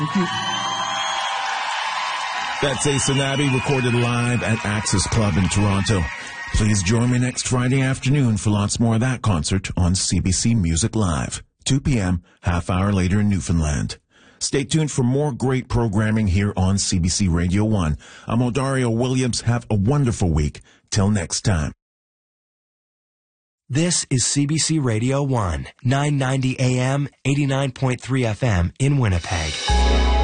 That's Ace and Abby, recorded live at Axis Club in Toronto. Please join me next Friday afternoon for lots more of that concert on CBC Music Live, 2 p.m., half hour later in Newfoundland. Stay tuned for more great programming here on CBC Radio 1. I'm Odario Williams. Have a wonderful week. Till next time. This is CBC Radio 1, 990 AM, 89.3 FM in Winnipeg.